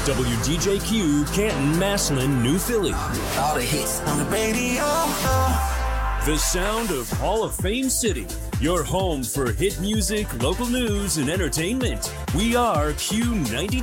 WDJQ, Canton, Massillon, New Philly. All the hits on the radio. The sound of Hall of Fame City. Your home for hit music, local news, and entertainment. We are Q92.